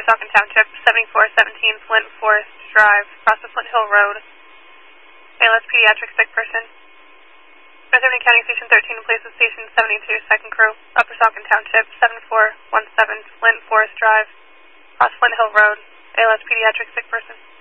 Upper Saucon Township, 7417 Flint Forest Drive, across the Flint Hill Road. ALS pediatric sick person. North Liberty County Station 13 in place of Station 72, second crew. Upper Saucon Township, 7417 Flint Forest Drive, across Flint Hill Road. ALS pediatric sick person.